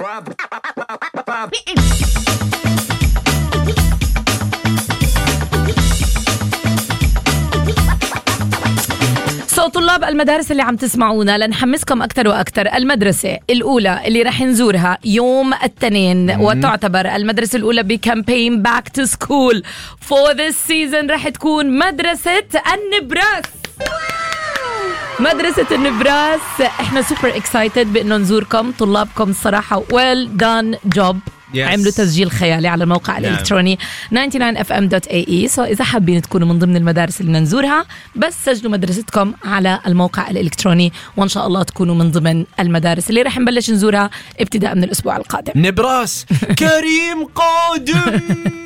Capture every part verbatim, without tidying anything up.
صوت طلاب المدارس اللي عم تسمعونا لنحمسكم أكتر وأكتر. المدرسة الأولى اللي رح نزورها يوم الاثنين وتعتبر المدرسة الأولى بكامبين باك تو سكول فور ذس سيزن رح تكون مدرسة النبراس. مدرسة النبراس احنا سوبر اكسايتد بأنه نزوركم طلابكم الصراحة. ويل دان جوب. Yes. عملوا تسجيل خيالي على الموقع الإلكتروني تسعة وتسعين إف إم دوت إيه إي. سو إذا حابين تكونوا من ضمن المدارس اللي نزورها بس سجلوا مدرستكم على الموقع الإلكتروني وإن شاء الله تكونوا من ضمن المدارس اللي رح نبلش نزورها ابتداء من الأسبوع القادم. نبراس كريم قادم.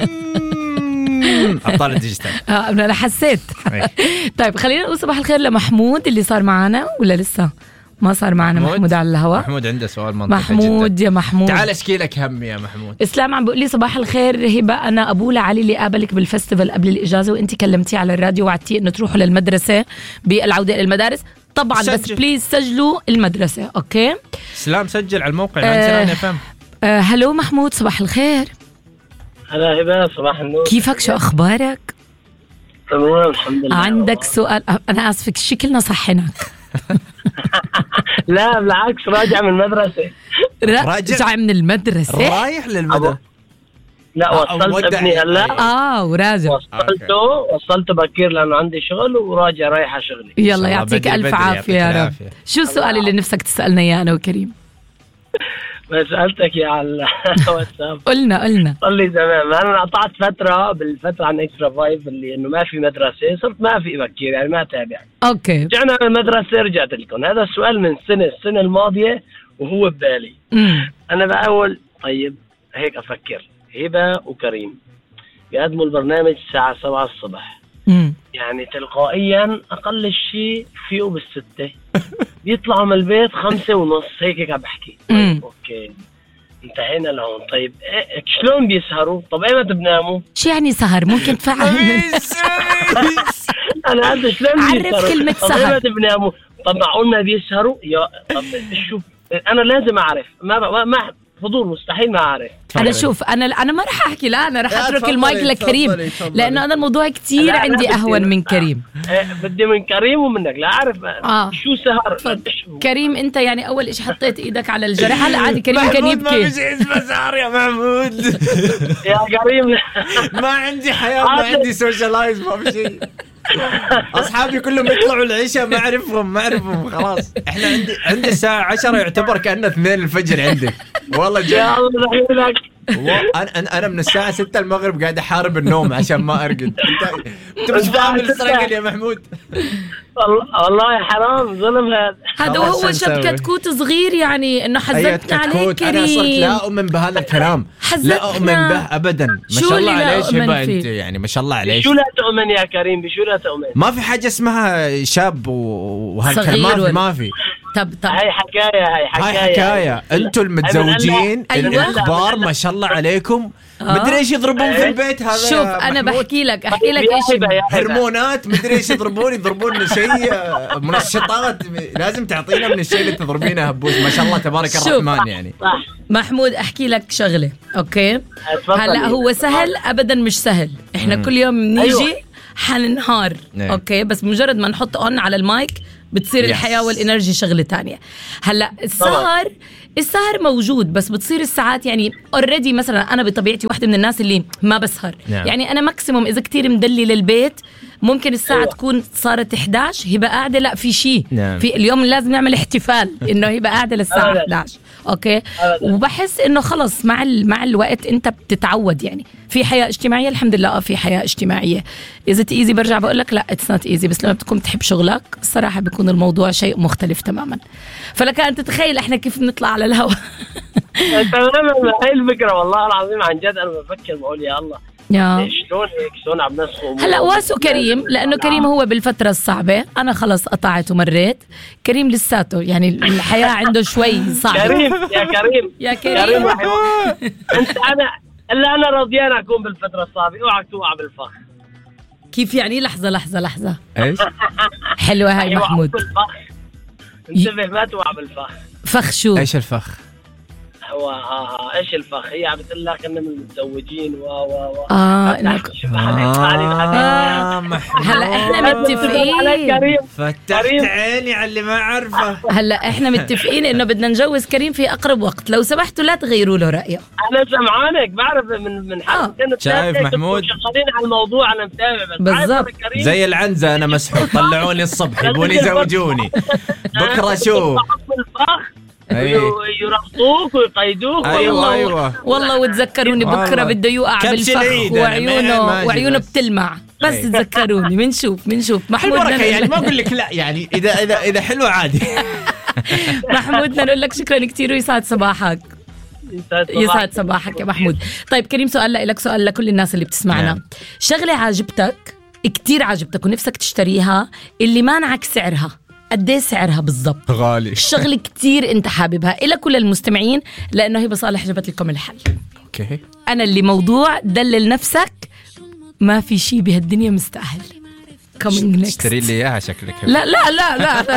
أبطال الديجيتال. آه أنا حسيت. طيب خلينا نقول صباح الخير لمحمود اللي صار معنا ولا لسه ما صار معنا. محمود, محمود على الهواء. محمود عنده سؤال منطقي محمود جدا. يا محمود تعال اشكي لك هم يا محمود. اسلام عم بيقول لي صباح الخير هبه، انا ابو لعلي اللي قابلك بالفستيفال قبل الاجازه وانت كلمتيه على الراديو وعدتيه انه تروحوا للمدرسه بالعوده الى المدارس. طبعا سجل. بس بليز سجلوا المدرسه. اوكي اسلام سجل على الموقع تسعة وتسعين إف إم. آه هلو محمود صباح الخير. هلا هبه صباح النور. كيفك شو اخبارك؟ تمام الحمد لله. عندك سؤال؟ انا اسفك شكلنا صحنك. لا بالعكس راجع من المدرسة. راجع من المدرسة رايح للمدرسة. لا وصلت ابني هلا اه وراجع. وصلته وصلته بكير لأنه عندي شغل وراجع رايح على شغلي. يلا يعطيك ألف عافية يا رب. شو السؤال اللي نفسك تسألنا إياه أنا وكريم؟ ما سألتك يا على الواتساب. قلنا قلنا صار لي زمان. أنا قطعت فترة بالفترة عن إكسترا فايف اللي إنه ما في مدرسة صرت ما في بكير يعني ما تابع. أوكي. رجعنا المدرسة رجعت لكم. هذا السؤال من سنة السنة الماضية وهو ببالي. مم. أنا بأول طيب هيك أفكر هبة وكريم بيقدموا البرنامج الساعة سبعة الصبح. مم. يعني تلقائيا أقل شيء فيه بالستة بيطلعوا من البيت خمسة ونص هيك هيك بحكي. طيب أوكي انتهينا لهون. طيب إيه شلون بيسهروا؟ طب ايمتى بناموا؟ شو يعني سهر؟ ممكن تفعل. أنا هذا شلون بيسهروا؟ عرف كلمة طب سهر. ايمتى بناموا؟ طب معقول ما بيسهروا؟ يا طب شوف أنا لازم أعرف. ما ما, ما فضول مستحيل ما أعرف. أنا شوف أنا أنا ما رح أحكي. لا أنا رح أترك المايك لكريم لأنه أنا الموضوع كتير عندي أهون من كريم. آه. بدي من كريم ومنك لا أعرف آه. شو سهر. كريم أنت يعني أول إشي حطيت إيدك على الجرح. هلا عادي كريم كان يبكي. ما فيش اسمه سهر يا محمود. يا كريم ما عندي حياة ما عندي سوشيالايز ما في شيء. أصحابي كلهم يطلعوا العشاء ما أعرفهم ما أعرفهم خلاص. إحنا عندي عندي الساعة عشرة يعتبر كأنه اثنين الفجر عندك والله جاي. يا الله يحييك. أنا أنا من الساعة ستة المغرب قاعد أحارب النوم عشان ما أرقد. أنت أنت مش فاهم السرقة يا محمود. والله حرام ظلم هذا. هذا هو شب كتكوت صغير يعني إنه حزتنا عليه كريم. أنا صرت لا أؤمن بهذا الكلام. لا أؤمن به أبدا. ما شاء الله عليه شبه أنت يعني ما شاء الله عليه. شو لا تؤمن يا كريم؟ بشو لا تؤمن؟ ما في حاجة اسمها شاب وهالكلام ما في ما في. طب طب هاي حكاية هاي حكاية هاي حكاية. أنتوا المتزوجين الكبار ما شاء الله عليكم مدري ايش يضربون في البيت هذا. شوف انا بحكي لك احكي لك ايش هرمونات مدري ايش يضربون يضربون شيء منشطات لازم تعطينا من الشيء اللي تضربينه هبوس ما شاء الله تبارك الرحمن. يعني محمود احكي لك شغله اوكي. هلا هو سهل ابدا مش سهل. احنا مم. كل يوم نيجي أيوة. حننهار نعم. اوكي بس مجرد ما نحط اون على المايك بتصير يس. الحياة والإنرجي شغلة تانية. هلأ السهر السهر موجود بس بتصير الساعات يعني already. مثلا أنا بطبيعتي واحدة من الناس اللي ما بسهر نعم. يعني أنا ماكسيموم إذا كتير مدلي للبيت ممكن الساعة أيوة. تكون صارت إحدى عشر هبة قاعدة. لا في شيء نعم. في اليوم لازم نعمل احتفال إنه هبة قاعدة للساعة إحدى عشر أوكي. وبحس إنه خلص مع مع الوقت أنت بتتعود. يعني في حياة اجتماعية الحمد لله. آه في حياة اجتماعية إذا تيزي برجع بقول لك لا it's not easy. بس لما بتكون تحب شغلك الصراحة بيكون الموضوع شيء مختلف تماما. فلك أن تتخيل إحنا كيف بنطلع على الهواء. تماما هاي الفكرة والله العظيم عن جد. أنا بفكر بقول يا الله يا شلون هيك شلون عم نسخو. هلا واسو كريم لأنه كريم هو بالفترة الصعبة. أنا خلص قطعت ومريت. كريم لساته يعني الحياة عنده شوي صعبة. كريم يا كريم يا كريم أنت أنا إلا أنا راضيان أكون بالفترة الصعبة. اوعك توقع بالفخ. كيف يعني؟ لحظة لحظة لحظة ايش حلوة هاي محمود. انتبه ما توقع بالفخ. فخ شو؟ ايش الفخ؟ و آه ايش الفخ؟ هي عم بتقول لك اننا متزوجين و و و اه انك آه هلا احنا متفقين فتحت عيني على اللي ما عارفه. هلا احنا متفقين انه بدنا نجوز كريم في اقرب وقت، لو سمحتوا لا تغيروا له رايه. انا سمعانك بعرف من من حلقتين شايف محمود شغالين على الموضوع، انا متابع بس بالضبط زي العنزه انا مسحوب، طلعوني الصبح يبوني يزوجوني بكره شوف يرقصوك ويقيدوك. ايوه ايوه والله وتذكروني بكره بده يوقع بالفخ وعيونه وعيونه بتلمع، بس تذكروني. بنشوف بنشوف محمود يعني ما اقول لك لا، يعني اذا اذا اذا حلوه عادي. محمود بدنا نقول لك شكرا كثير ويسعد صباحك. يسعد صباحك يا محمود. طيب كريم، سؤال لك، سؤال لكل الناس اللي بتسمعنا. شغله عاجبتك كتير عاجبتك ونفسك تشتريها اللي مانعك سعرها، قد ايه سعرها بالضبط؟ غالي. الشغله كتير انت حاببها، إلى كل المستمعين، لانه هي بصالح جبت لكم الحل. اوكي انا اللي موضوع دلل نفسك، ما في شيء بهالدنيا مستاهل. coming next. اشتري لي اياها شكلك. لا لا لا لا